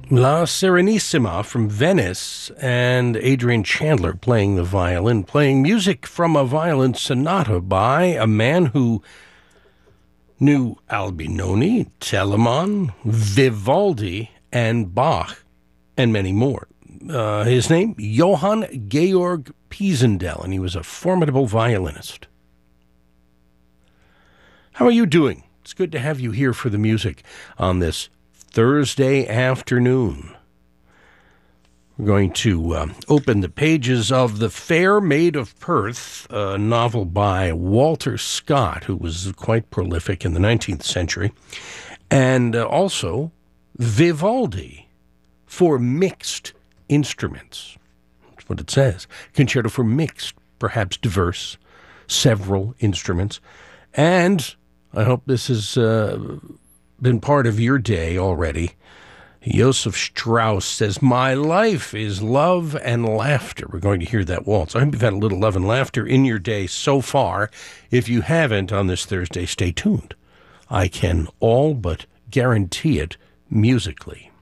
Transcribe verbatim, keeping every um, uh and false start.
La Serenissima from Venice, and Adrian Chandler playing the violin, playing music from a violin sonata by a man who knew Albinoni, Telemann, Vivaldi, and Bach, and many more. Uh, his name, Johann Georg Pisendel, and he was a formidable violinist. How are you doing? It's good to have you here for the music on this Thursday afternoon. We're going to uh, open the pages of The Fair Maid of Perth, a novel by Walter Scott, who was quite prolific in the nineteenth century, and uh, also Vivaldi for mixed instruments. That's what it says. Concerto for mixed, perhaps diverse, several instruments. And I hope this has uh, been part of your day already. Joseph Strauss says, "My life is love and laughter." We're going to hear that waltz. I hope you've had a little love and laughter in your day so far. If you haven't on this Thursday, stay tuned. I can all but guarantee it musically.